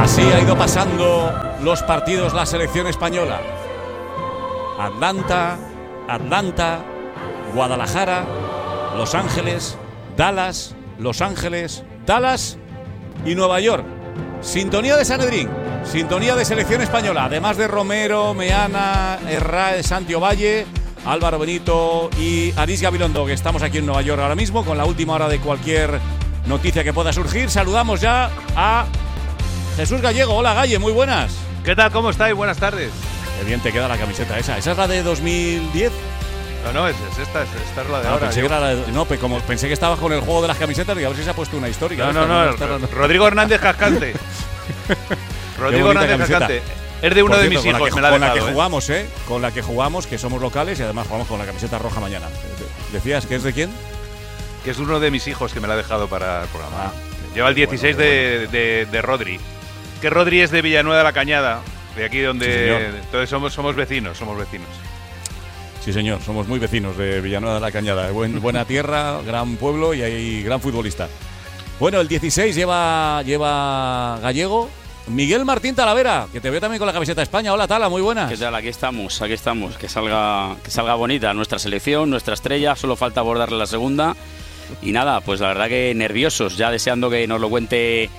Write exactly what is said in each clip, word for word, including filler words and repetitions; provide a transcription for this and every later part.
Así ha ido pasando los partidos la selección española. Atlanta, Atlanta, Guadalajara, Los Ángeles, Dallas, Los Ángeles, Dallas y Nueva York. Sintonía de Sanedrín, sintonía de selección española, además de Romero, Meana, Herrera, Santiago Valle, Álvaro Benito y Aris Gabilondo, que estamos aquí en Nueva York ahora mismo con la última hora de cualquier noticia que pueda surgir. Saludamos ya a Jesús Gallego. Hola, Galle, muy buenas. ¿Qué tal? ¿Cómo estáis? Buenas tardes. Qué bien te queda la camiseta esa. ¿Esa es la de dos mil diez? No, no, es, es esta, es, esta es la de ah, ahora. Pensé que, era la de, no, pues como pensé que estabas con el juego de las camisetas, digo, a ver si se ha puesto una histórica. No, no, no, no, no. Rodrigo Hernández Cascante. Rodrigo Hernández camiseta. Cascante. Es de uno Por de cierto, mis hijos, que, me la ha con dejado, la que ¿eh? jugamos, ¿eh? Con la que jugamos, que somos locales y además jugamos con la camiseta roja mañana. ¿Decías que es de quién? Que es uno de mis hijos que me la ha dejado para el programa. Ah, Lleva el dieciséis bueno, de, bueno. De, de, de Rodri. Que Rodri es de Villanueva de la Cañada, de aquí donde… Sí, entonces somos, somos vecinos, somos vecinos. Sí, señor, somos muy vecinos de Villanueva de la Cañada. Buen, buena tierra, gran pueblo y hay gran futbolista. Bueno, el dieciséis lleva, lleva Gallego. Miguel Martín Talavera, que te veo también con la camiseta de España. Hola, Tala, muy buenas. ¿Qué tal? Aquí estamos, aquí estamos. Que salga, que salga bonita nuestra selección, nuestra estrella. Solo falta abordarle la segunda. Y nada, pues la verdad que nerviosos, ya deseando que nos lo cuente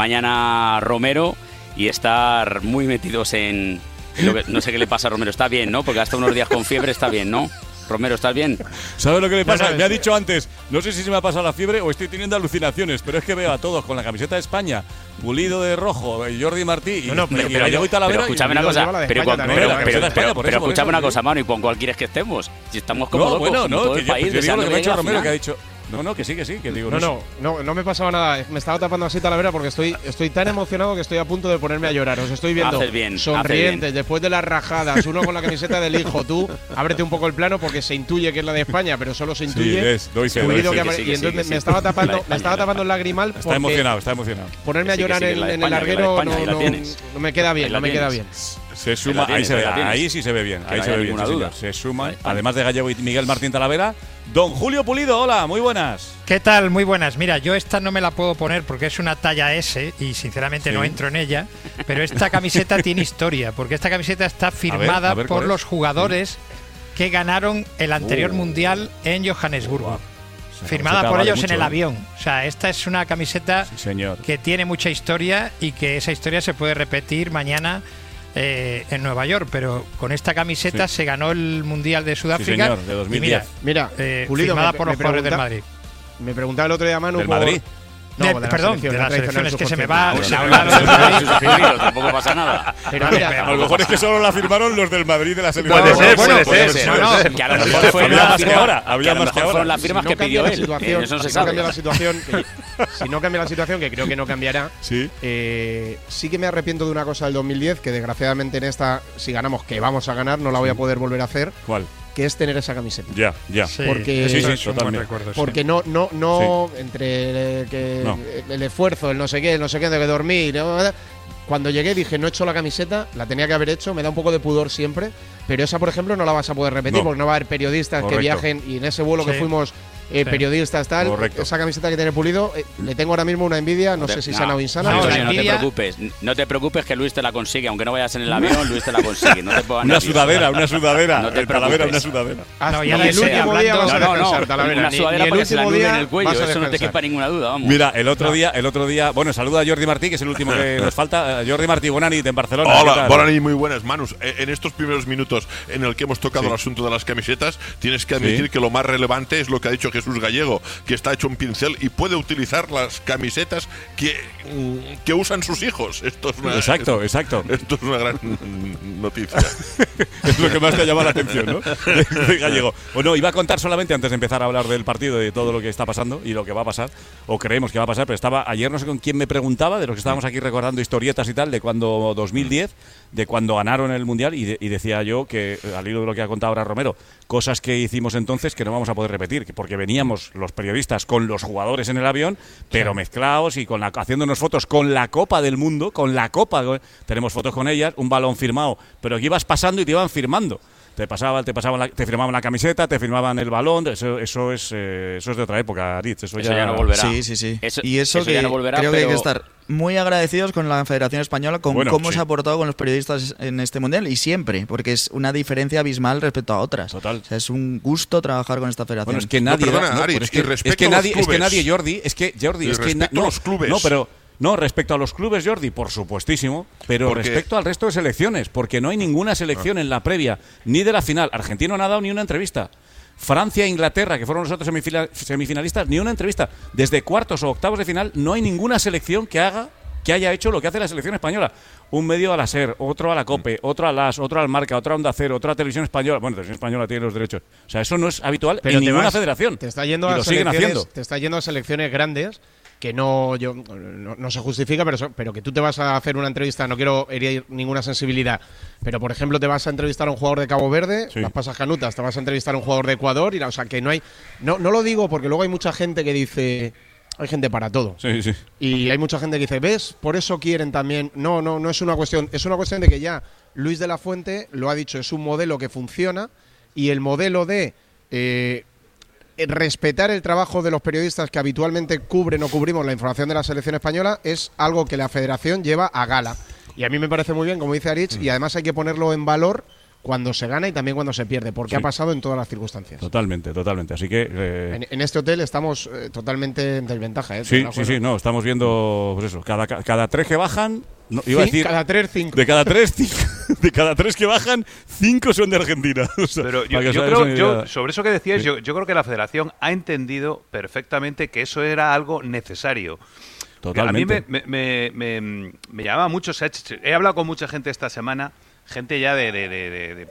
mañana Romero y estar muy metidos en… en lo que, no sé qué le pasa a Romero, está bien, ¿no? Porque hasta unos días con fiebre está bien, ¿no? Romero, ¿estás bien? ¿Sabes lo que le pasa? Me ha dicho antes, no sé si se me ha pasado la fiebre o estoy teniendo alucinaciones, pero es que veo a todos con la camiseta de España, Pulido de rojo, Jordi Martí y, no, no, pero, y pero, Gallego y Talavera. Pero escúchame una cosa, pero, pero, pero, pero, pero escúchame una cosa, mano, ¿y con cuál quieres que estemos? Si estamos como no, locos, bueno, no, todo que el yo, país yo digo lo que me ha dicho Romero, final. que ha dicho… No, no, que sí, que sí, que digo… No, no, no, no me pasaba nada. Me estaba tapando así Talavera porque estoy, estoy tan emocionado que estoy a punto de ponerme a llorar. Os estoy viendo bien, sonrientes después de las rajadas, uno con la camiseta del hijo. Tú, ábrete un poco el plano porque se intuye que es la de España, pero solo se intuye. Sí, es, doy fe, doy fe, que que sí, y que entonces sí, me sí. estaba tapando, me estaba tapando el lagrimal. Está emocionado, está emocionado. Ponerme a llorar en el larguero no, no, no me queda bien, no me queda bien. Se suma, ahí se ve, ahí sí se ve bien, ahí se ve bien, se suma, además de Gallego y Miguel Martín Talavera, don Julio Pulido. Hola, muy buenas. ¿Qué tal? Muy buenas. Mira, yo esta no me la puedo poner porque es una talla S y sinceramente sí. no entro en ella, pero esta camiseta tiene historia, porque esta camiseta está firmada a ver, a ver, por los jugadores sí. que ganaron el anterior uh. mundial en Johannesburgo. Wow. Firmada por ellos mucho, en el avión. O sea, esta es una camiseta sí, que tiene mucha historia y que esa historia se puede repetir mañana Eh, en Nueva York, pero con esta camiseta sí. se ganó el Mundial de Sudáfrica. Sí, señor, de dos mil diez. Y mira, mira eh, Pulido, firmada me, por me los jugadores pregunta, del Madrid. Me preguntaba el otro día Manu ¿Del por… Madrid? No, de, de la perdón, selección, de las selecciones que se me va… Pues se no, me va no, tampoco pasa nada. Pero mira, a lo mejor es que solo la firmaron los del Madrid de la selección. Puede ser, bueno, puede ser. No, no, que a lo mejor fue había la más que ahora. Había más que ahora. Fueron las firmas que pidió él. Eso no se sabe. cambia la situación, que, si no cambia la situación, que creo que no cambiará, sí. Eh, sí que me arrepiento de una cosa del dos mil diez, que desgraciadamente en esta, si ganamos, que vamos a ganar, no la voy a poder volver a hacer. ¿Cuál? Que es tener esa camiseta. Ya, ya. Sí, porque sí, sí, es un buen recuerdo, porque sí. no, no, no, sí. entre que no. el esfuerzo, el no sé qué, el no sé qué, de que dormir. Cuando llegué dije, no he hecho la camiseta, la tenía que haber hecho, me da un poco de pudor siempre, pero esa, por ejemplo, no la vas a poder repetir, no. porque no va a haber periodistas Correcto. que viajen y en ese vuelo sí. que fuimos… Eh, sí. periodistas, tal, Correcto. esa camiseta que tiene Pulido, eh, le tengo ahora mismo una envidia, no, no sé si no, sana o insana. No, no, no te preocupes, no te preocupes que Luis te la consigue, aunque no vayas en el avión, Luis te la consigue. No te pongas una nervioso. sudadera, una sudadera. No te Talavera, una sudadera. No, y el último día vas a descansar, Talavera. Una sudadera para que se la nude en el cuello, eso no te quepa ninguna duda, vamos. Mira, el otro día, el otro día, bueno, saluda a Jordi Martí, que es el último que nos falta. Jordi Martí, Bonanit en Barcelona. Hola, Bonanit, muy buenas, Manus. En estos primeros minutos en el que hemos tocado sí. el asunto de las camisetas, tienes que admitir sí. que lo más relevante es lo que ha dicho Jesús Gallego, que está hecho un pincel y puede utilizar las camisetas que, que usan sus hijos. Esto es una, exacto, esto, exacto. Esto es una gran noticia. Es lo que más te ha llamado la atención, ¿no? Gallego. Bueno, iba a contar solamente antes de empezar a hablar del partido, de todo lo que está pasando y lo que va a pasar, o creemos que va a pasar, pero estaba ayer no sé con quién me preguntaba, de los que estábamos aquí recordando historietas y tal, de cuando dos mil diez, de cuando ganaron el Mundial, y, de, y decía yo que, al hilo de lo que ha contado ahora Romero, cosas que hicimos entonces que no vamos a poder repetir, porque veníamos los periodistas con los jugadores en el avión, pero sí. mezclados y con la, haciéndonos fotos con la Copa del Mundo, con la Copa, tenemos fotos con ellas, un balón firmado, pero que ibas pasando y te iban firmando. te pasaban, te pasaban, la, te firmaban la camiseta, te firmaban el balón, eso, eso es, eh, eso es de otra época, Aritz, eso, eso ya... ya no volverá. Sí, sí, sí. Eso, y eso, eso que ya no volverá, creo pero... que hay que estar muy agradecidos con la Federación Española, con bueno, cómo sí. se ha aportado con los periodistas en este mundial y siempre, porque es una diferencia abismal respecto a otras. Total. O sea, es un gusto trabajar con esta federación. Bueno, es que nadie, no, perdona, no, Aritz, es que, y respecto es que a los nadie, es que clubes. nadie, Jordi, es que Jordi, Y es que na, respecto a no, los clubes. no, pero no respecto a los clubes, Jordi, por supuestísimo, pero Porque- respecto al resto de selecciones, porque no hay ninguna selección en la previa ni de la final. Argentina no ha dado ni una entrevista. Francia e Inglaterra, que fueron los otros semifila- semifinalistas, ni una entrevista. Desde cuartos o octavos de final no hay ninguna selección que haga que haya hecho lo que hace la selección española. Un medio a la SER, otro a la COPE, otro a las, otro al Marca, otro a Onda Cero, otro a Televisión Española. Bueno, Televisión Española tiene los derechos. O sea, eso no es habitual Pero en te ninguna vas- federación. Te está yendo y a lo siguen selecciones- haciendo. Te está yendo a selecciones grandes que no, yo, no, no se justifica, pero, so- pero que tú te vas a hacer una entrevista, no quiero herir ninguna sensibilidad, pero por ejemplo te vas a entrevistar a un jugador de Cabo Verde, Sí. las pasas canutas, te vas a entrevistar a un jugador de Ecuador, y la- o sea, que no hay, no, no lo digo porque luego hay mucha gente que dice, hay gente para todo. Sí, sí. Y hay mucha gente que dice, ¿ves? Por eso quieren también. No, no, no es una cuestión. Es una cuestión de que ya Luis de la Fuente lo ha dicho, es un modelo que funciona, y el modelo de eh, respetar el trabajo de los periodistas que habitualmente cubren o cubrimos la información de la selección española es algo que la Federación lleva a gala. Y a mí me parece muy bien, como dice Aritz, y además hay que ponerlo en valor cuando se gana y también cuando se pierde, porque Sí. ha pasado en todas las circunstancias. Totalmente, totalmente. Así que... eh, En, en este hotel estamos eh, totalmente en desventaja. ¿eh? sí, Te sí, lo sí, juro. no, estamos viendo, pues eso, cada, cada tres que bajan, no, iba a Cin- decir, cada tres, cinco. de cada tres, cinco, de cada tres que bajan, cinco son de Argentina. O sea, Pero yo, para que os yo hagáis creo, una yo, idea. sobre eso que decíais, Sí. yo, yo creo que la Federación ha entendido perfectamente que eso era algo necesario. Totalmente. A mí me, me, me, me, me llamaba mucho, se ha hecho- he hablado con mucha gente esta semana, gente ya de, de, de, de, de,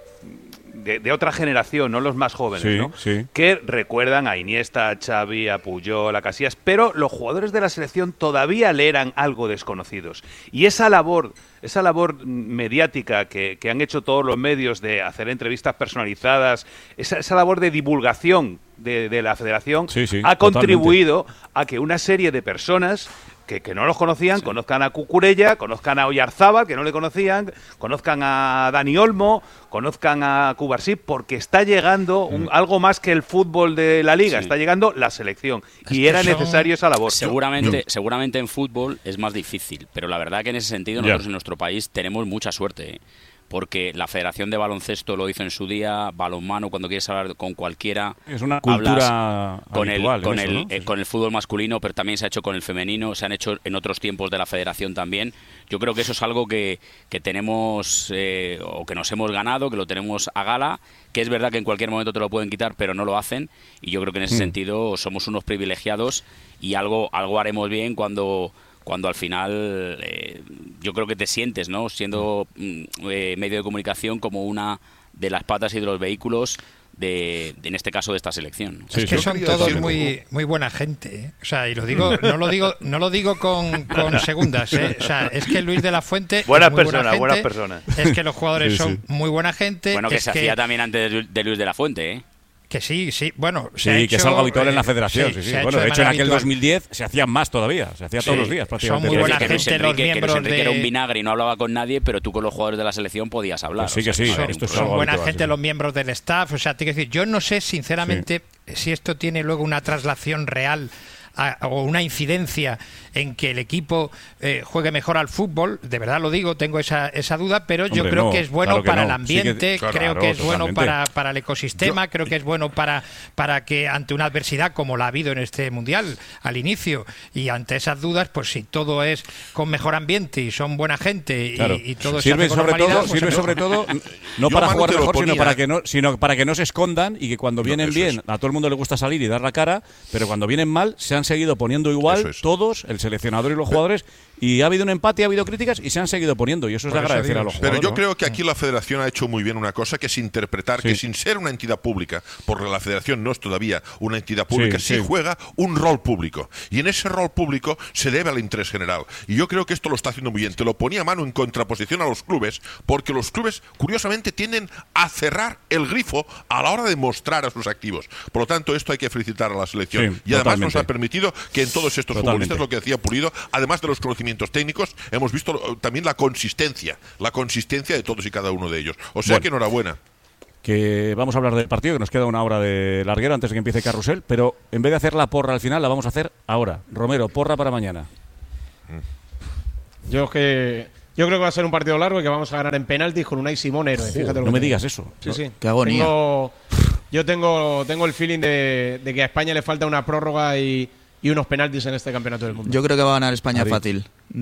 de- de otra generación, no los más jóvenes, Sí, ¿no? sí. Que recuerdan a Iniesta, a Xavi, a Puyol, a Casillas, pero los jugadores de la selección todavía le eran algo desconocidos. Y esa labor, esa labor mediática que, que han hecho todos los medios de hacer entrevistas personalizadas, esa, esa labor de divulgación de, de la Federación Sí, sí, ha totalmente. contribuido a que una serie de personas que, que no los conocían, conozcan a Cucurella, conozcan a Oyarzábal, que no le conocían, conozcan a Dani Olmo, conozcan a Cubarsí, porque está llegando un- algo más que el fútbol de la liga, Sí. está llegando la selección. Es Y que era son- necesario esa labor. Seguramente, seguramente en fútbol es más difícil, pero la verdad que en ese sentido Ya. nosotros en nuestro país tenemos mucha suerte, ¿eh? Porque la Federación de Baloncesto lo hizo en su día, balonmano, cuando quieres hablar con cualquiera, Es una hablas cultura con el, habitual en con, eso, el, ¿no? eh, Sí, sí. con el fútbol masculino, pero también se ha hecho con el femenino, se han hecho en otros tiempos de la Federación también. Yo creo que eso es algo que, que tenemos eh, o que nos hemos ganado, que lo tenemos a gala, que es verdad que en cualquier momento te lo pueden quitar, pero no lo hacen, y yo creo que en ese Mm. sentido somos unos privilegiados y algo, algo haremos bien cuando cuando al final eh, yo creo que te sientes, ¿no? Siendo mm, eh, medio de comunicación como una de las patas y de los vehículos de, de, en este caso, de esta selección. Sí, Es que sí. son quería todos decir- muy muy buena gente, ¿eh? O sea, y lo digo, no lo digo, no lo digo con, con segundas, ¿eh? O sea, es que Luis de la Fuente Buenas es muy buena personas, gente, buenas personas. Es que los jugadores Sí, son sí. muy buena gente. Bueno, que es se hacía también antes de, Lu- de Luis de la Fuente, ¿eh? Que sí, sí, bueno, se Sí, ha que hecho, es algo habitual en la eh, federación. Sí, sí. se ha Bueno, de hecho, en manera aquel habitual. dos mil diez se hacía más todavía. Se hacía todos Sí, los días, son prácticamente. muy Es buena decir, que Luis gente los Enrique, que Luis miembros Enrique de- era un vinagre y no hablaba con nadie, pero tú con los jugadores de la selección podías hablar. Pues sí O sea, que sí, no era esto es imposible. algo Son buena habitual, gente sí. los miembros del staff. O sea, te quiero decir, yo no sé sinceramente si esto tiene luego una traslación real a- o una incidencia en que el equipo eh, juegue mejor al fútbol. De verdad lo digo, tengo esa, esa duda, pero yo Hombre, creo no, que es bueno claro que para no. el Sí que- ambiente, claro, creo que es bueno totalmente. para, para el ecosistema, creo que es bueno para, para que ante una adversidad como la ha habido en este Mundial al inicio y ante esas dudas, pues si todo es con mejor ambiente y son buena gente y, Claro. y todo se sirve hace con sobre normalidad, todo, pues sirve mejor. sobre todo no Yo, para Manu, jugar te lo mejor, sino ponía. para que no, sino para que no se escondan y que cuando vienen eso bien es. a todo el mundo le gusta salir y dar la cara, pero cuando vienen mal se han seguido poniendo igual Eso es. todos, el seleccionador y los jugadores, y ha habido un empate, ha habido críticas y se han seguido poniendo, y eso es de Por eso agradecer digo. a los Pero jugadores. yo ¿no? creo que aquí la Federación ha hecho muy bien una cosa, que es interpretar Sí. que sin ser una entidad pública, porque la Federación no es todavía una entidad pública, Sí, sí, sí. juega un rol público. Y en ese rol público se debe al interés general. Y yo creo que esto lo está haciendo muy bien. Te lo ponía Manu en contraposición a los clubes, porque los clubes, curiosamente, tienden a cerrar el grifo a la hora de mostrar a sus activos. Por lo tanto, esto hay que felicitar a la selección. Sí, y además totalmente. nos ha permitido que en todos estos Totalmente. futbolistas, lo que decía Pulido, además de los conocimientos técnicos, hemos visto eh, también la consistencia, la consistencia de todos y cada uno de ellos. O sea Bueno. que enhorabuena. que vamos a hablar del partido, que nos queda una hora de larguero antes de que empiece Carrusel, pero en vez de hacer la porra al final, la vamos a hacer ahora. Romero, porra para mañana. Yo que yo creo que va a ser un partido largo y que vamos a ganar en penaltis con Unai Simón héroe. Fíjate lo no me que digas eso. Sí, sí. Qué agonía. Tengo, yo tengo, tengo el feeling de, de que a España le falta una prórroga y, y unos penaltis en este campeonato del mundo. Yo creo que va a ganar España Madrid. fácil.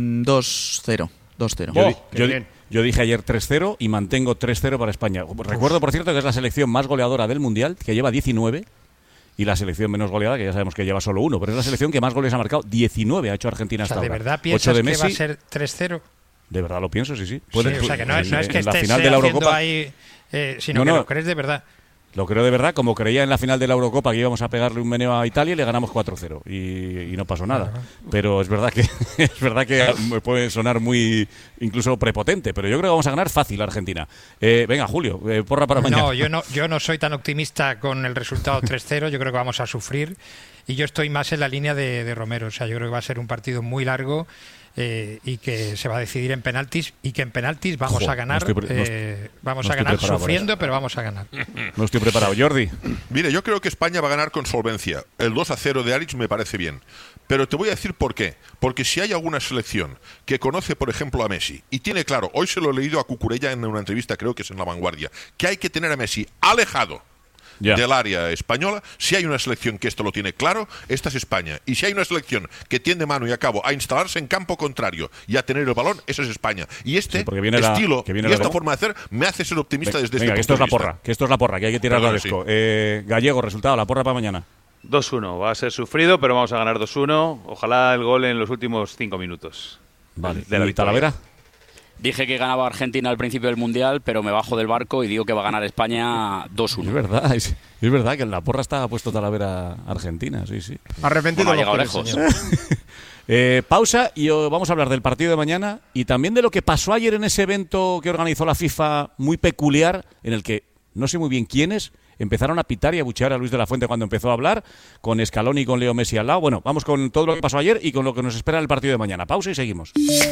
dos cero. dos cero. Yo, Oh, di- qué yo, bien. yo dije ayer tres cero y mantengo tres cero para España. Recuerdo, por cierto, que es la selección más goleadora del Mundial, que lleva diecinueve, y la selección menos goleada, que ya sabemos que lleva solo uno, pero es la selección que más goles ha marcado. diecinueve ha hecho Argentina O sea, hasta ¿de ahora. verdad ocho piensas de que Messi. va a ser tres cero? De verdad lo pienso, sí, sí. Sí, Puede- o sea, que no, es- no es en- que en la estés final de la haciendo Eurocopa. ahí, eh, sino No, que no. lo crees de verdad. Lo creo de verdad, como creía en la final de la Eurocopa que íbamos a pegarle un meneo a Italia y le ganamos cuatro cero y, y no pasó nada. Pero es verdad que es verdad que me puede sonar muy incluso prepotente, pero yo creo que vamos a ganar fácil a Argentina. Eh, venga, Julio, eh, porra para mañana. No, yo no, yo no soy tan optimista con el resultado tres cero. Yo creo que vamos a sufrir. Y yo estoy más en la línea de, de Romero. O sea, yo creo que va a ser un partido muy largo eh, y que se va a decidir en penaltis. Y que en penaltis vamos Joder, a ganar. no estoy pre- no eh, vamos no a estoy ganar preparado para sufriendo, pero vamos a ganar. No estoy preparado. Jordi. Mire, yo creo que España va a ganar con solvencia. El dos a cero de Aritz me parece bien. Pero te voy a decir por qué. Porque si hay alguna selección que conoce, por ejemplo, a Messi, y tiene claro, hoy se lo he leído a Cucurella en una entrevista, creo que es en La Vanguardia, que hay que tener a Messi alejado Ya. del área española. Si hay una selección que esto lo tiene claro, esta es España. Y si hay una selección que tiende mano y a cabo a instalarse en campo contrario y a tener el balón, esa es España. Y este Sí, porque viene la- estilo que viene y la esta de- forma de hacer me hace ser optimista desde Venga, que este esto es la punto de porra, vista. que esto es la porra, que hay que tirar la Perdón, desco. sí. Eh, Gallego, resultado, la porra para mañana. dos uno. Va a ser sufrido, pero vamos a ganar dos uno. Ojalá el gol en los últimos cinco minutos. Vale. De la ¿Y victoria. Talavera? Dije que ganaba Argentina al principio del Mundial, pero me bajo del barco y digo que va a ganar España dos Es uno. verdad, es, es verdad que en la porra está puesto Talavera Argentina, sí, sí. Arrepentido Bueno, ha lo llegado que lejos. señor. Eh, pausa y oh, vamos a hablar del partido de mañana y también de lo que pasó ayer en ese evento que organizó la FIFA muy peculiar, en el que no sé muy bien quiénes empezaron a pitar y a buchear a Luis de la Fuente cuando empezó a hablar, con Scaloni y con Leo Messi al lado. Bueno, vamos con todo lo que pasó ayer y con lo que nos espera en el partido de mañana. Pausa y seguimos.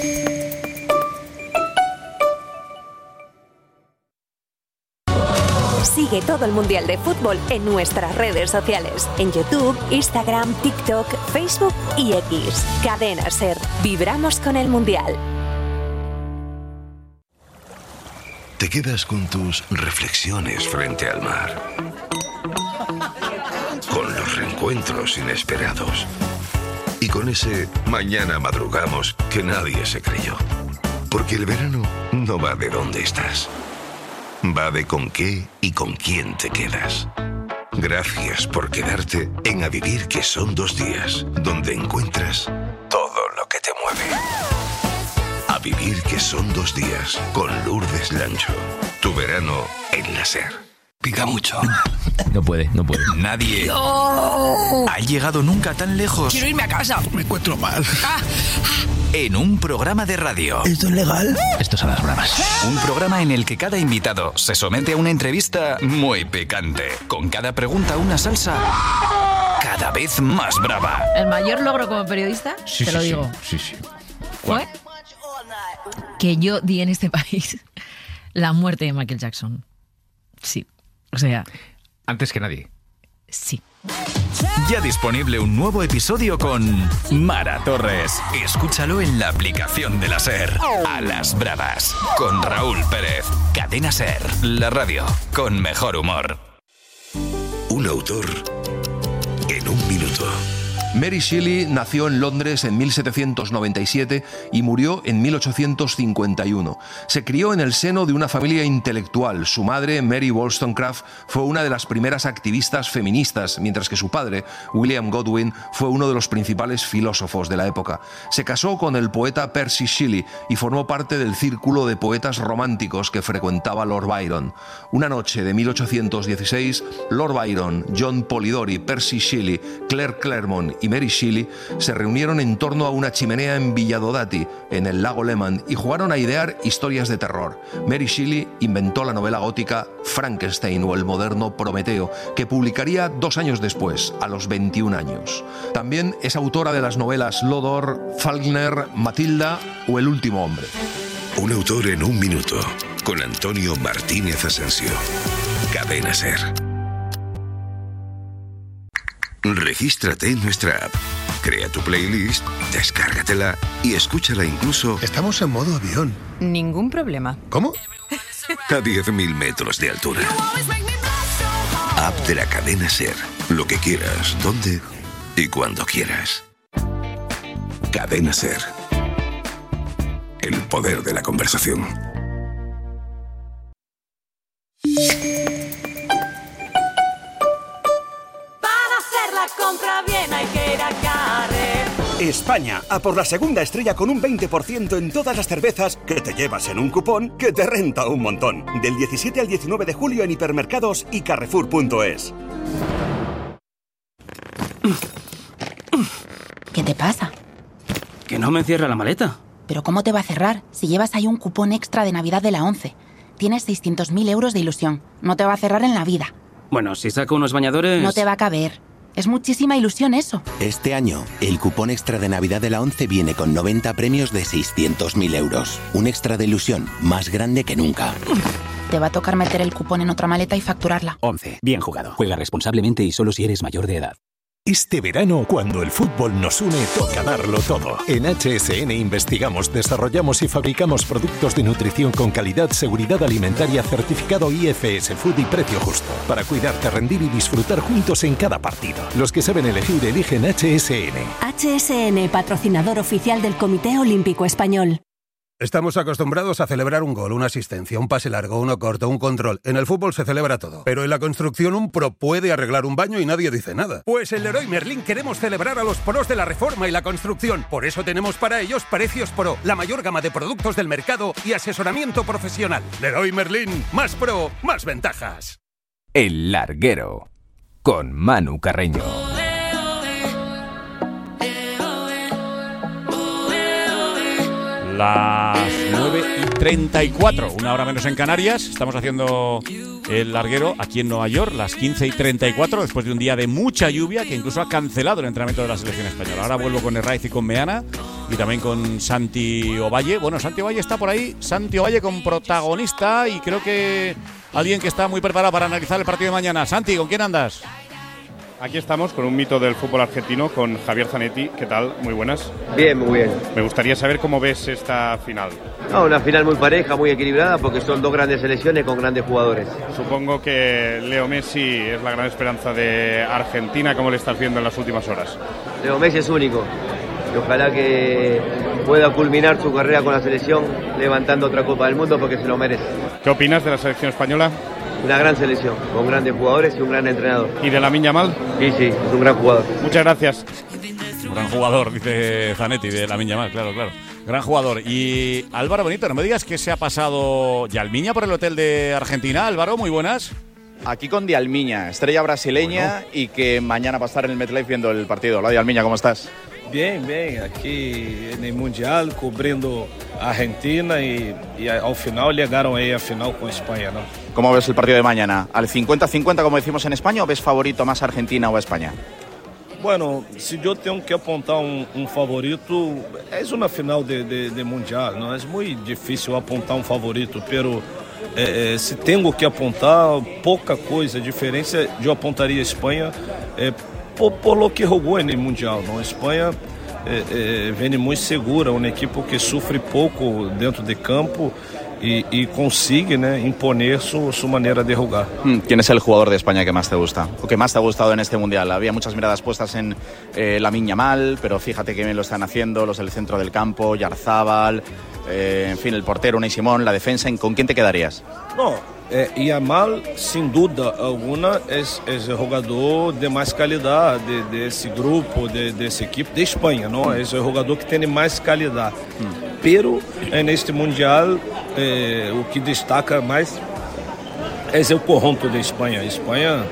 Sigue todo el Mundial de Fútbol en nuestras redes sociales. En YouTube, Instagram, TikTok, Facebook y X. Cadena SER. Vibramos con el Mundial. Te quedas con tus reflexiones frente al mar. Con los reencuentros inesperados. Y con ese mañana madrugamos que nadie se creyó. Porque el verano no va de dónde estás. Va de con qué y con quién te quedas. Gracias por quedarte en A Vivir, que son dos días, donde encuentras todo lo que te mueve. A Vivir, que son dos días, con Lourdes Lancho. Tu verano en la SER. Pica mucho. No puede, no puede. Nadie ha llegado nunca tan lejos. Quiero irme a casa. Me encuentro mal. En un programa de radio. ¿Esto es legal? Esto son las bravas. Un programa en el que cada invitado se somete a una entrevista muy picante. Con cada pregunta una salsa cada vez más brava. El mayor logro como periodista, Sí, te sí, lo sí, digo, sí, sí. fue que yo di en este país la muerte de Michael Jackson. Sí, o sea, Antes que nadie. sí. Ya disponible un nuevo episodio con Mara Torres. Escúchalo en la aplicación de la SER. A las bravas. Con Raúl Pérez. Cadena SER. La radio con mejor humor. Un autor en un minuto. Mary Shelley nació en Londres en mil setecientos noventa y siete y murió en mil ochocientos cincuenta y uno. Se crió en el seno de una familia intelectual. Su madre, Mary Wollstonecraft, fue una de las primeras activistas feministas, mientras que su padre, William Godwin, fue uno de los principales filósofos de la época. Se casó con el poeta Percy Shelley y formó parte del círculo de poetas románticos que frecuentaba Lord Byron. Una noche de mil ochocientos dieciséis, Lord Byron, John Polidori, Percy Shelley, Claire Claremont y Mary Shelley se reunieron en torno a una chimenea en Villadodati, en el lago Leman, y jugaron a idear historias de terror. Mary Shelley inventó la novela gótica Frankenstein o el moderno Prometeo, que publicaría dos años después, a los veintiún años. También es autora de las novelas Lodor, Falkner, Matilda o El último hombre. Un autor en un minuto. con Antonio Martínez Asensio. Cadena SER. Regístrate en nuestra app. Crea tu playlist, descárgatela y escúchala incluso... Estamos en modo avión. Ningún problema. ¿Cómo? A diez mil metros de altura. App de la cadena SER. Lo que quieras, donde y cuando quieras. Cadena SER. El poder de la conversación. Compra bien, hay que ir a Carrefour. España, a por la segunda estrella con un veinte por ciento en todas las cervezas que te llevas en un cupón que te renta un montón. Del diecisiete al diecinueve de julio en hipermercados y carrefour punto es. ¿Qué te pasa? Que no me cierra la maleta. ¿Pero cómo te va a cerrar si llevas ahí un cupón extra de Navidad de la ONCE? Tienes seiscientos mil euros de ilusión. No te va a cerrar en la vida. Bueno, si saco unos bañadores... No te va a caber. Es muchísima ilusión eso. Este año, el cupón extra de Navidad de la ONCE viene con noventa premios de seiscientos mil euros. Un extra de ilusión más grande que nunca. Te va a tocar meter el cupón en otra maleta y facturarla. ONCE. Bien jugado. Juega responsablemente y solo si eres mayor de edad. Este verano, cuando el fútbol nos une, toca darlo todo. En H S N investigamos, desarrollamos y fabricamos productos de nutrición con calidad, seguridad alimentaria, certificado I F S Food y precio justo. Para cuidarte, rendir y disfrutar juntos en cada partido. Los que saben elegir, eligen H S N. H S N, patrocinador oficial del Comité Olímpico Español. Estamos acostumbrados a celebrar un gol, una asistencia, un pase largo, uno corto, un control. En el fútbol se celebra todo. Pero en la construcción un pro puede arreglar un baño y nadie dice nada. Pues en Leroy Merlin queremos celebrar a los pros de la reforma y la construcción. Por eso tenemos para ellos Precios Pro, la mayor gama de productos del mercado y asesoramiento profesional. Leroy Merlin, más pro, más ventajas. El Larguero, con Manu Carreño. Las nueve y treinta y cuatro, una hora menos en Canarias. Estamos haciendo el larguero aquí en Nueva York, las quince y treinta y cuatro, después de un día de mucha lluvia que incluso ha cancelado el entrenamiento de la selección española. Ahora vuelvo con Herraiz y con Meana y también con Santi Ovalle. Bueno, Santi Ovalle está por ahí, Santi Ovalle con protagonista y creo que alguien que está muy preparado para analizar el partido de mañana. Santi, ¿con quién andas? Aquí estamos con un mito del fútbol argentino, con Javier Zanetti. ¿Qué tal? Muy buenas. Bien, muy bien. Me gustaría saber cómo ves esta final. No, una final muy pareja, muy equilibrada, porque son dos grandes selecciones con grandes jugadores. Supongo que Leo Messi es la gran esperanza de Argentina. ¿Cómo le estás viendo en las últimas horas? Leo Messi es único. Y ojalá que pueda culminar su carrera con la selección levantando otra Copa del Mundo, porque se lo merece. ¿Qué opinas de la selección española? Una gran selección, con grandes jugadores y un gran entrenador. ¿Y de Lamine Yamal? Sí, sí, es un gran jugador. Muchas gracias. Un gran jugador, dice Zanetti, de Lamine Yamal, claro, claro. Gran jugador. Y Álvaro Benito, no me digas que se ha pasado Yalmiña por el hotel de Argentina. Álvaro, muy buenas. Aquí con Dialmiña, estrella brasileña, bueno. Y que mañana va a estar en el MetLife viendo el partido. Hola, Dialmiña, ¿cómo estás? Bien, bien, aquí en el Mundial, cubriendo a Argentina y, y al final llegaron ahí a final con España, ¿no? ¿Cómo ves el partido de mañana? ¿Al cincuenta cincuenta como decimos en España o ves favorito más a Argentina o a España? Bueno, si yo tengo que apuntar un, un favorito, es una final de, de, de Mundial, ¿no? Es muy difícil apuntar un favorito, pero eh, eh, si tengo que apuntar poca coisa, diferencia, yo apuntaría a España eh, por, por lo que jugó en el Mundial, ¿no? España eh, eh, viene muy segura, un equipo que sufre poco dentro de campo y, y consigue, ¿no?, imponer su, su manera de jugar. ¿Quién es el jugador de España que más te gusta o que más te ha gustado en este Mundial? Había muchas miradas puestas en eh, Lamine Yamal, pero fíjate que bien lo están haciendo los del centro del campo, Yarzábal, eh, en fin, el portero Unai Simón, la defensa. ¿Con quién te quedarías? No, eh, Yamal, sin duda alguna, es, es el jugador de más calidad de, de ese grupo, de, de ese equipo de España, ¿no? Es el jugador que tiene más calidad. Mm. Pero en este Mundial, eh, o que destaca más es el conjunto de España. España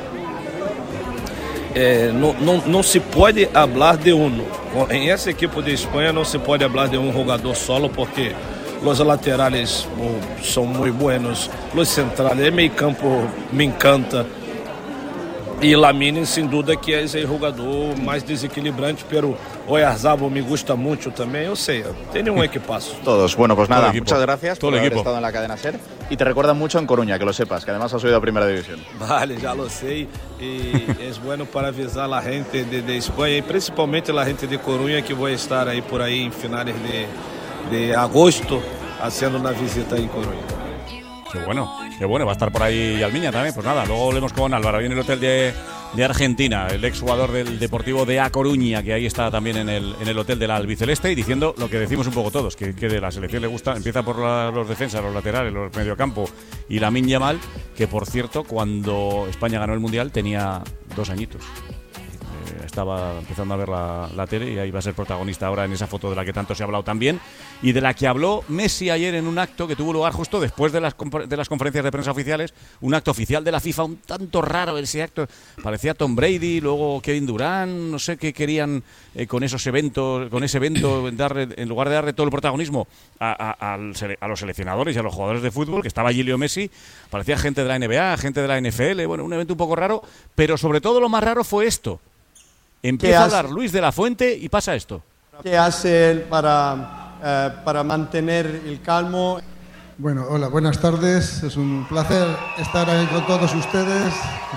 eh, no, no, no se puede hablar de uno. En ese equipo de España no se puede hablar de un jugador solo porque los laterales oh, son muy buenos, los centrales, el medio campo me encanta. Y Lamine, sin duda, que es el jugador más desequilibrante, pero Oyarzabal me gusta mucho también, yo sé, tiene un equipazo. Todos, bueno, pues nada, muchas gracias Todo por el haber equipo. estado en la cadena SER y te recuerdan mucho en Coruña, que lo sepas, que además has subido a Primera División. Vale, ya lo sé, y es bueno para avisar a la gente de, de España y principalmente la gente de Coruña que voy a estar ahí por ahí en finales de, de agosto haciendo una visita en Coruña. Qué bueno, qué bueno, va a estar por ahí Almiña también. Pues nada, luego volvemos con Álvaro, ahí en el hotel de, de Argentina, el exjugador del Deportivo de A Coruña, que ahí está también en el, en el hotel del albiceleste, y diciendo lo que decimos un poco todos, que, que de la selección le gusta, empieza por la, los defensas, los laterales, los mediocampo y Lamine Yamal, que por cierto, cuando España ganó el Mundial tenía dos añitos. Estaba empezando a ver la, la tele y ahí va a ser protagonista ahora en esa foto de la que tanto se ha hablado también, y de la que habló Messi ayer en un acto que tuvo lugar justo después de las, de las conferencias de prensa oficiales, un acto oficial de la FIFA, un tanto raro ese acto, parecía Tom Brady, luego Kevin Durant, no sé qué querían eh, con esos eventos, con ese evento, darle, en lugar de darle todo el protagonismo a, a, al, a los seleccionadores y a los jugadores de fútbol, que estaba allí Leo Messi, parecía gente de la N B A, gente de la N F L, bueno, un evento un poco raro, pero sobre todo lo más raro fue esto. Empieza a hablar Luis de la Fuente y pasa esto. ¿Qué hace él para, eh, para mantener el calmo? Bueno, hola, buenas tardes. Es un placer estar ahí con todos ustedes.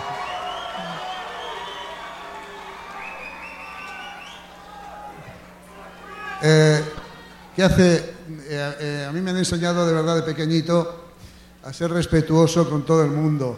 Eh, ¿Qué hace? Eh, eh, a mí me han enseñado de verdad de pequeñito a ser respetuoso con todo el mundo.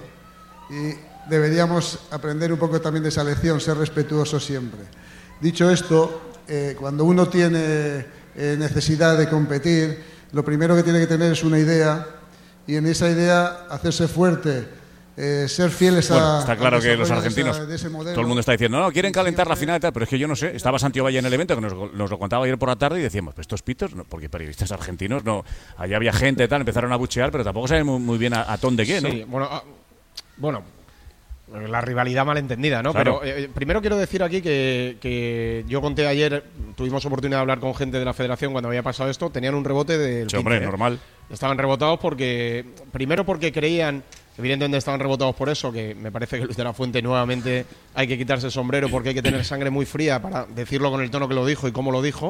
Y deberíamos aprender un poco también de esa lección, ser respetuoso siempre. Dicho esto, eh, cuando uno tiene eh, necesidad de competir, lo primero que tiene que tener es una idea, y en esa idea hacerse fuerte, eh, ser fieles bueno, a... está claro a que los de argentinos, esa, de ese modelo. todo el mundo está diciendo, no, quieren calentar la final y tal, pero es que yo no sé, estaba Santiago Valle en el evento, que nos, nos lo contaba ayer por la tarde, y decíamos, pues estos pitos, no, porque periodistas argentinos, no, allá había gente y tal, empezaron a buchear, pero tampoco saben muy, muy bien a, a ton de qué, ¿no? Sí, bueno, a, bueno, la rivalidad malentendida, ¿no? Claro. Pero eh, primero quiero decir aquí que, que yo conté ayer, tuvimos oportunidad de hablar con gente de la federación cuando había pasado esto, tenían un rebote del sí, hombre, quince, ¿eh? normal. Estaban rebotados porque, primero porque creían, evidentemente estaban rebotados por eso, que me parece que Luis de la Fuente nuevamente hay que quitarse el sombrero porque hay que tener sangre muy fría para decirlo con el tono que lo dijo y cómo lo dijo.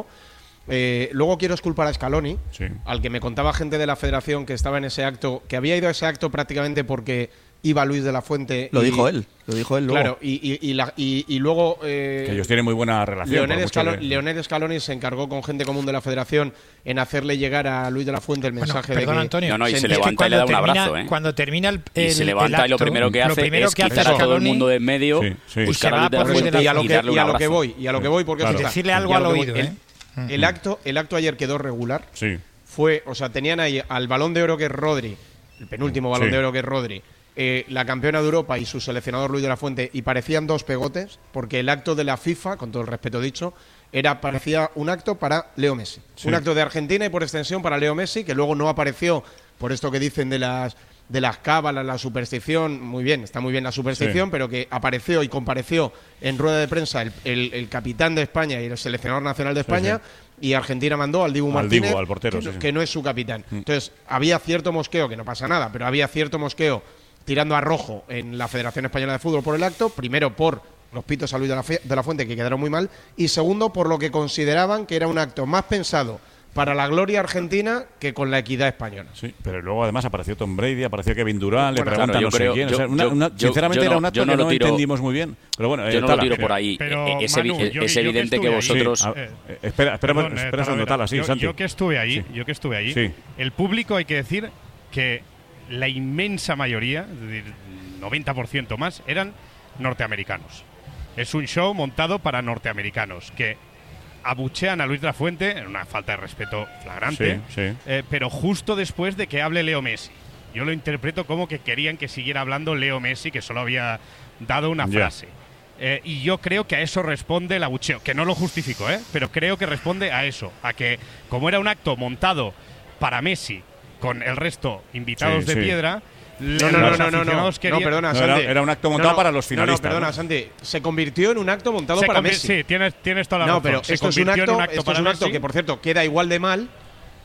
Eh, luego quiero exculpar a Scaloni, sí. al que me contaba gente de la federación que estaba en ese acto, que había ido a ese acto prácticamente porque iba Luis de la Fuente. Lo y, dijo él, lo dijo él luego. Claro, y, y, y, la, y, y luego... Eh, que ellos tienen muy buena relación. Leonel, Scaloni, que... Leonel Scaloni se encargó con gente común de la federación en hacerle llegar a Luis de la Fuente el mensaje bueno, perdón, de que... Antonio. No, no, y se, se levanta y le da un termina, abrazo, ¿eh? Cuando termina el, el Y se levanta el y lo primero que hace primero es que quitar a todo el mundo de en medio, sí, sí. buscar a Luis de la Fuente y a lo y que, darle un y a lo abrazo. que voy, y a lo que voy, porque claro. eso está. Decirle algo al oído, el, ¿eh? El acto, el acto ayer quedó regular. Sí. Fue, o sea, tenían ahí al Balón de Oro que es Rodri, el penúltimo Balón sí. de Oro que es Rodri, eh, la campeona de Europa y su seleccionador Luis de la Fuente, y parecían dos pegotes, porque el acto de la FIFA, con todo el respeto dicho, era parecía un acto para Leo Messi. Sí. Un acto de Argentina y por extensión para Leo Messi, que luego no apareció por esto que dicen de las de las cábalas, la superstición, muy bien, está muy bien la superstición, sí. pero que apareció y compareció en rueda de prensa el, el, el capitán de España y el seleccionador nacional de España, sí, sí. y Argentina mandó al Dibu al Martínez, Dibu, al portero, que, sí, sí. que no es su capitán. Mm. Entonces, había cierto mosqueo, que no pasa nada, pero había cierto mosqueo tirando a rojo en la Federación Española de Fútbol por el acto, primero por los pitos a Luis de la, de la Fuente, que quedaron muy mal, y segundo por lo que consideraban que era un acto más pensado para la gloria argentina que con la equidad española. Sí, pero luego además apareció Tom Brady, apareció Kevin Durant, bueno, le preguntan claro, no sé creo, quién. Yo, o sea, una, yo, una, yo, sinceramente yo no, era un acto no que no tiro, entendimos muy bien. Pero bueno, yo eh, no Tala, lo tiro pero, por ahí. Pero, es, Manu, evi yo, es yo evidente que, que vosotros... Allí, eh, eh, espera, espera, perdón, espera, eh, espera segundo, Tala, sí, yo, Santi. Yo que estuve allí, sí. yo que estuve allí, sí. el público, hay que decir que la inmensa mayoría, es decir, noventa por ciento más, eran norteamericanos. Es un show montado para norteamericanos que abuchean a Luis de la Fuente en una falta de respeto flagrante, sí, sí. Eh, pero justo después de que hable Leo Messi. Yo lo interpreto como que querían que siguiera hablando Leo Messi, que solo había dado una yeah. frase. Eh, y yo creo que a eso responde el abucheo, que no lo justifico, ¿eh? pero creo que responde a eso, a que como era un acto montado para Messi con el resto invitados sí, de sí. piedra, No, no, no, no, no, no, querían... no, perdona, no, Santi. era, era un acto montado no, no, para los finalistas. No, no, perdona, ¿no? Santi. Se convirtió en un acto montado Se para convi- Messi. Sí, tienes, tienes toda la no, razón. pero Se esto es un acto, en un acto esto para es un acto Messi. que, por cierto, queda igual de mal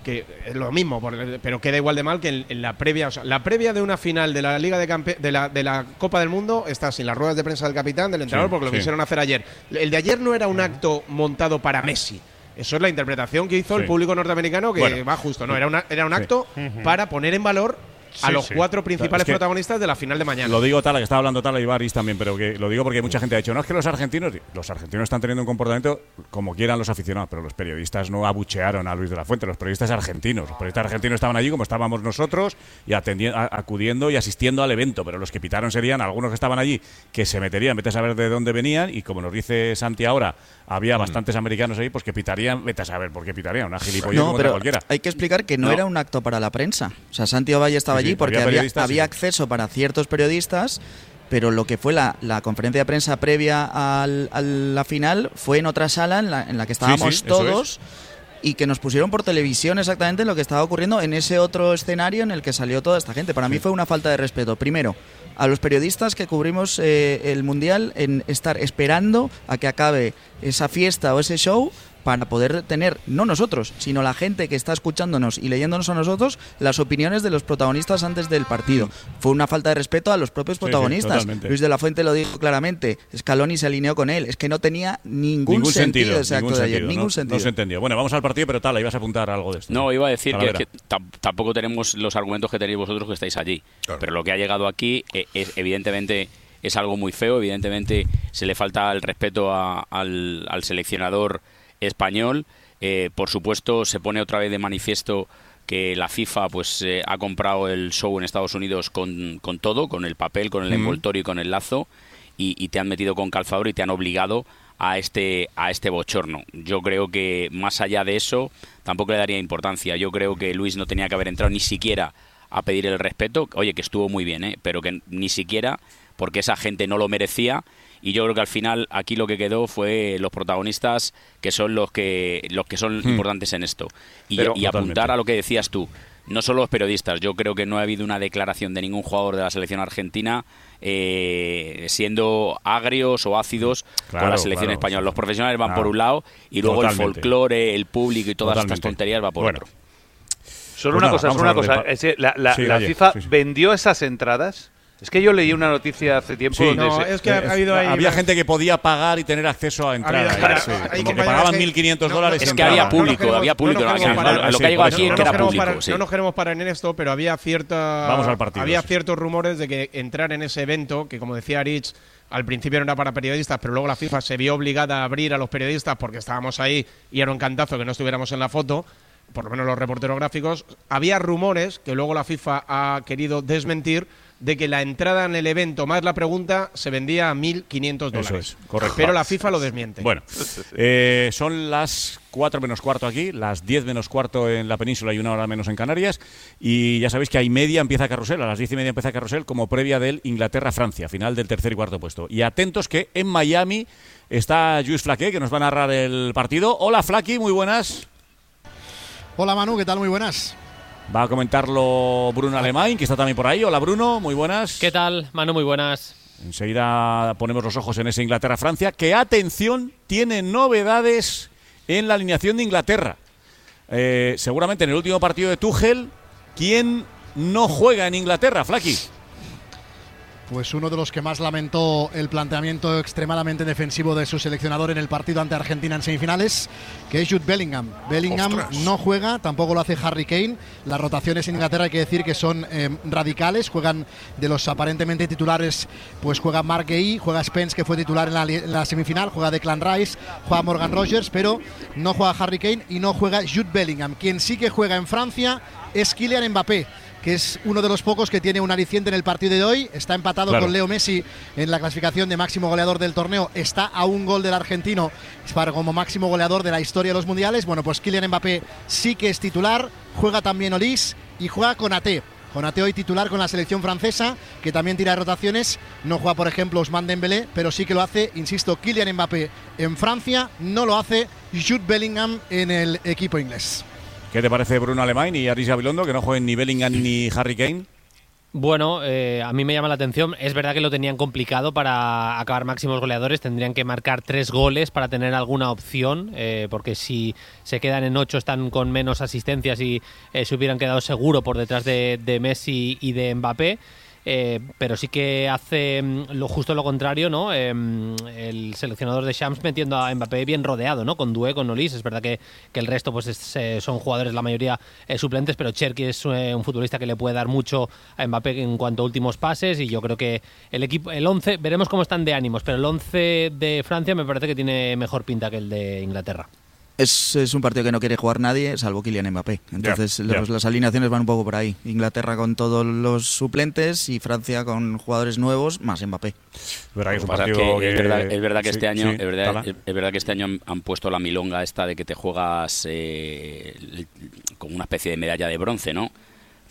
que es lo mismo, pero queda igual de mal que en, en la previa. O sea, la previa de una final de la Liga de Campe de la, de la Copa del Mundo está sin las ruedas de prensa del capitán, del entrenador, sí, porque lo sí. quisieron hacer ayer. El de ayer no era un acto montado para Messi. Eso es la interpretación que hizo sí. el público norteamericano, que bueno, va justo. No, era, una, era un acto sí. para poner en valor a sí, los sí. cuatro principales es que protagonistas de la final de mañana. Lo digo Tala, que estaba hablando Tala y Baris también, pero que lo digo porque mucha gente ha dicho, no, es que los argentinos, los argentinos están teniendo un comportamiento como quieran los aficionados, pero los periodistas no abuchearon a Luis de la Fuente, los periodistas argentinos. Los periodistas argentinos estaban allí como estábamos nosotros y atendiendo, acudiendo y asistiendo al evento, pero los que pitaron serían algunos que estaban allí, que se meterían, vete a saber de dónde venían, y como nos dice Santi ahora, había mm. bastantes americanos ahí, pues que pitarían, vete a saber por qué pitarían, una gilipollez no, como pero cualquiera. Hay que explicar que no, no era un acto para la prensa. O sea, Santi Ovalle estaba sí, allí sí, porque había, había, había acceso para ciertos periodistas, pero lo que fue la, la conferencia de prensa previa al, a la final fue en otra sala en la, en la que estábamos sí, sí, todos y que nos pusieron por televisión exactamente lo que estaba ocurriendo en ese otro escenario en el que salió toda esta gente. Para sí. mí fue una falta de respeto. Primero, a los periodistas que cubrimos eh, el Mundial, en estar esperando a que acabe esa fiesta o ese show para poder tener, no nosotros, sino la gente que está escuchándonos y leyéndonos a nosotros, las opiniones de los protagonistas antes del partido. Fue una falta de respeto a los propios protagonistas. Sí, sí, Luis de la Fuente lo dijo claramente, Scaloni se alineó con él, es que no tenía ningún, ningún sentido, sentido ese acto de ayer, sentido, ningún no, sentido. No se entendió. Bueno, vamos al partido, pero Tala, ibas a apuntar algo de esto. No, iba a decir que, que tampoco tenemos los argumentos que tenéis vosotros que estáis allí, claro. pero lo que ha llegado aquí es, es evidentemente es algo muy feo, evidentemente se le falta el respeto a, al, al seleccionador español. Eh, por supuesto, se pone otra vez de manifiesto que la FIFA pues eh, ha comprado el show en Estados Unidos con, con todo, con el papel, con el mm. envoltorio y con el lazo, y, y te han metido con calzador y te han obligado a este a este bochorno. Yo creo que más allá de eso tampoco le daría importancia. Yo creo que Luis no tenía que haber entrado ni siquiera a pedir el respeto. Oye, que estuvo muy bien, ¿eh? pero que ni siquiera, porque esa gente no lo merecía. Y yo creo que al final aquí lo que quedó fue los protagonistas que son los que los que son hmm. importantes en esto. Y, Pero, y apuntar a lo que decías tú, no solo los periodistas, yo creo que no ha habido una declaración de ningún jugador de la selección argentina eh, siendo agrios o ácidos claro, con la selección claro, española. Los profesionales van claro. por un lado y luego Totalmente. el folclore, el público y todas Totalmente. estas tonterías va por bueno. otro. Solo pues una nada, cosa, solo una cosa. Es que la, la, sí, la oye, FIFA sí, sí. vendió esas entradas. Es que yo leí una noticia hace tiempo sí, donde no, se, es que ha habido ahí había gente que podía pagar y tener acceso a entrar. Claro, sí. Como que, que pagaban mil quinientos no, dólares. Es que había público, no había público. No, no, no, lo que ha llegado aquí es que era público. Parar, sí. No nos queremos parar en esto, pero había cierta Vamos al partido, había sí. ciertos rumores de que entrar en ese evento, que como decía Rich, al principio no era para periodistas, pero luego la FIFA se vio obligada a abrir a los periodistas porque estábamos ahí y era un cantazo que no estuviéramos en la foto, por lo menos los reporteros gráficos. Había rumores que luego la FIFA ha querido desmentir de que la entrada en el evento más la pregunta se vendía a mil quinientos dólares. Eso es, correcto. Pero la FIFA lo desmiente. Bueno, eh, son las cuatro menos cuarto aquí, las diez menos cuarto en la península y una hora menos en Canarias. Y ya sabéis que a y media empieza Carrusel, a las diez y media empieza Carrusel como previa del Inglaterra-Francia, final del tercer y cuarto puesto. Y atentos que en Miami está Lluís Flaqué, que nos va a narrar el partido. Hola Flaqui, muy buenas. Hola Manu, ¿qué tal? Muy buenas. Va a comentarlo Bruno Alemán, que está también por ahí. Hola Bruno, muy buenas. ¿Qué tal, Manu? Muy buenas. Enseguida ponemos los ojos en ese Inglaterra-Francia, que, atención, tiene novedades en la alineación de Inglaterra. Eh, seguramente en el último partido de Tuchel, ¿quién no juega en Inglaterra, Flaqui? Pues uno de los que más lamentó el planteamiento extremadamente defensivo de su seleccionador en el partido ante Argentina en semifinales, que es Jude Bellingham. Bellingham ¡Ostras! no juega, tampoco lo hace Harry Kane. Las rotaciones en Inglaterra hay que decir que son eh, radicales. Juegan de los aparentemente titulares, pues juega Mark Guehi, juega Spence, que fue titular en la, en la semifinal, juega Declan Rice, juega Morgan Rogers, pero no juega Harry Kane y no juega Jude Bellingham. Quien sí que juega en Francia es Kylian Mbappé, que es uno de los pocos que tiene un aliciente en el partido de hoy. Está empatado claro. con Leo Messi en la clasificación de máximo goleador del torneo. Está a un gol del argentino para como máximo goleador de la historia de los mundiales. Bueno, pues Kylian Mbappé sí que es titular. Juega también Olise y juega Konaté. Konaté hoy titular con la selección francesa, que también tira rotaciones. No juega, por ejemplo, Ousmane Dembélé, pero sí que lo hace, insisto, Kylian Mbappé en Francia. No lo hace Jude Bellingham en el equipo inglés. ¿Qué te parece Bruno Alemán y Aris Gabilondo, que no jueguen ni Bellingham ni Harry Kane? Bueno, eh, a mí me llama la atención. Es verdad que lo tenían complicado para acabar máximos goleadores. Tendrían que marcar tres goles para tener alguna opción, eh, porque si se quedan en ocho están con menos asistencias y eh, se hubieran quedado seguro por detrás de, de Messi y de Mbappé. Eh, pero sí que hace lo justo lo contrario, ¿no? Eh, el seleccionador de Shams metiendo a Mbappé bien rodeado, ¿no? Con Doué, con Olise. Es verdad que, que el resto pues es, eh, son jugadores, la mayoría eh, suplentes, pero Cherki es eh, un futbolista que le puede dar mucho a Mbappé en cuanto a últimos pases, y yo creo que el equipo, el once, veremos cómo están de ánimos, pero el once de Francia me parece que tiene mejor pinta que el de Inglaterra. Es, es un partido que no quiere jugar nadie, salvo Kylian Mbappé. Entonces yeah, los, yeah. las alineaciones van un poco por ahí. Inglaterra con todos los suplentes y Francia con jugadores nuevos más Mbappé. ¿Verdad que es, un que que... es verdad, es verdad que sí, este año, sí, es, verdad, es, es verdad que este año han, han puesto la milonga esta de que te juegas eh, con una especie de medalla de bronce, ¿no?